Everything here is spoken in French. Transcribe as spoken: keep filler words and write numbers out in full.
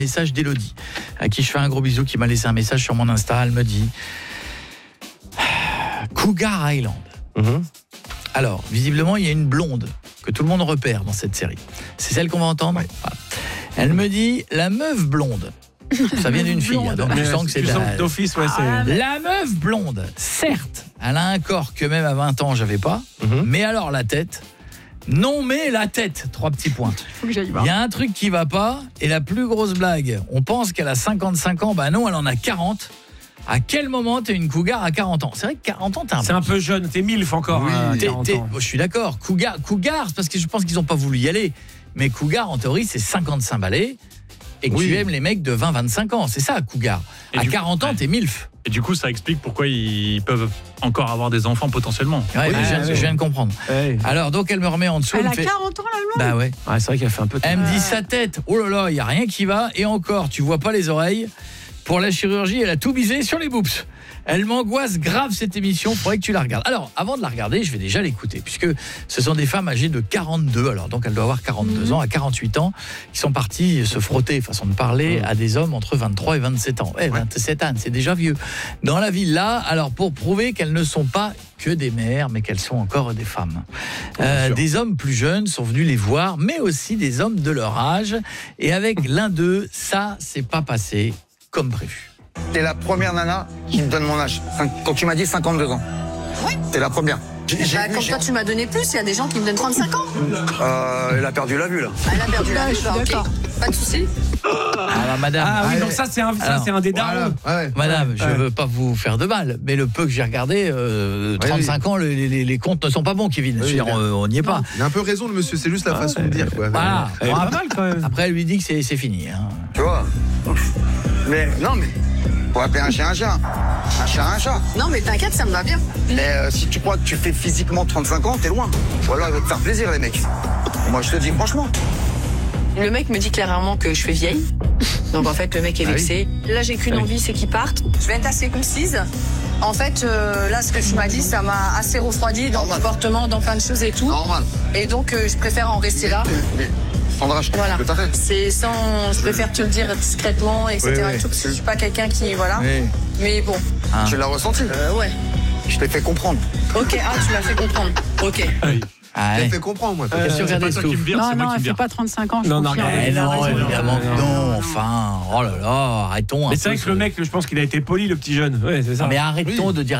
Message d'Elodie, à qui je fais un gros bisou, qui m'a laissé un message sur mon Insta. Elle me dit Cougar Island. Mm-hmm. Alors, visiblement, il y a une blonde que tout le monde repère dans cette série. C'est celle qu'on va entendre. Ouais. Voilà. Elle me dit la meuf blonde. Ça vient d'une fille, hein, donc tu sens que c'est de la... d'office, ouais, c'est... Ah, la meuf blonde, certes, elle a un corps que même à vingt ans, j'avais pas, mm-hmm. mais alors la tête. Non, mais la tête, trois petits points. Faut que j'aille voir. Il y a un truc qui va pas, et la plus grosse blague, on pense qu'elle a cinquante-cinq ans, bah non, elle en a quarante. À quel moment t'es une cougar à quarante ans? C'est vrai que quarante ans, t'es un, c'est un peu jeune, t'es milf encore. Oui, à t'es, quarante t'es, ans. je suis d'accord, cougar, cougar, c'est parce que je pense qu'ils ont pas voulu y aller. Mais cougar, en théorie, c'est cinquante-cinq balais, et que oui. tu aimes les mecs de vingt à vingt-cinq ans, c'est ça, cougar. Et à quarante coup, ans, ouais. t'es milf. Et du coup, ça explique pourquoi ils peuvent encore avoir des enfants potentiellement. Ouais, oui, je, viens, ouais. je viens de comprendre. Ouais. Alors, donc, elle me remet en dessous. Elle, elle a fait... quarante ans, la blonde. Bah ouais. ouais. C'est vrai qu'elle fait un peu... Elle me dit sa tête. Oh là là, il n'y a rien qui va. Et encore, tu vois pas les oreilles. Pour la chirurgie, elle a tout misé sur les boobs. Elle m'angoisse grave cette émission, faudrait que tu la regardes. Alors, avant de la regarder, je vais déjà l'écouter, puisque ce sont des femmes âgées de quarante-deux, alors donc elle doit avoir quarante-deux mmh. ans, à quarante-huit ans, qui sont parties se frotter, façon de parler, mmh. à des hommes entre vingt-trois et vingt-sept ans. Ouais, ouais. vingt-sept ans, c'est déjà vieux. Dans la villa, alors pour prouver qu'elles ne sont pas que des mères, mais qu'elles sont encore des femmes. Euh, des hommes plus jeunes sont venus les voir, mais aussi des hommes de leur âge, et avec l'un d'eux, ça s'est pas passé comme prévu. T'es la première nana qui me donne mon âge. Quand tu m'as dit cinquante-deux ans. Oui. T'es la première. J'ai, j'ai bah, vu, quand j'ai... toi tu m'as donné plus, il y a des gens qui me donnent trente-cinq ans. Euh, elle a perdu la vue là. Ah, elle a perdu la vue, bah, ok. Pas de souci. Alors madame. Ah oui, allez. donc ça c'est un, ça, Alors, c'est un des darons. Voilà. Ouais. Madame, ouais. je veux pas vous faire de mal, mais le peu que j'ai regardé, euh, trente-cinq oui, oui. ans, les, les, les comptes ne sont pas bons, Kevin. Oui, dire, on n'y est pas. Il a un peu raison, le monsieur, c'est juste la ah, façon ouais. de dire. Quoi. Voilà. Bon, après, pas mal, quand même. après, elle lui dit que c'est, c'est fini. Hein. Tu vois. Mais non, mais. Pour appeler un chien un chat. Un chat un chat. Non, mais t'inquiète, ça me va bien. Mais euh, si tu crois que tu fais physiquement trente-cinq ans, t'es loin. Voilà, ils vont te faire plaisir, les mecs. Moi, je te dis franchement. Le mec me dit clairement que je fais vieille. Donc, en fait, le mec est ah vexé. Oui. Là, j'ai qu'une ah envie, oui. c'est qu'il parte. Je vais être assez concise. En fait, euh, là, ce que tu m'as dit, ça m'a assez refroidi dans Normal. le comportement, dans plein de choses et tout. Normal. Et donc, euh, je préfère en rester là. Mais, mais... Sandra, je voilà. tout à fait. C'est sans, je préfère te le dire discrètement, et cetera. Oui, oui. Tout, parce que je suis pas quelqu'un qui, voilà. Oui. Mais bon. Ah. Tu l'as ressenti euh, Ouais. Je t'ai fait comprendre. Ok, ah, tu l'as fait comprendre. Ok. Oui. Ah, je t'ai fait comprendre, moi. Euh, Qu'est-ce que euh, c'est qui me vire, Non, non, elle fait pas trente-cinq ans. Je non, non, eh non, évidemment que non. Enfin, oh là là, arrêtons. Mais c'est vrai que le mec, je pense qu'il a été poli, le petit jeune. Ouais, c'est ça. Mais arrêtons oui. de dire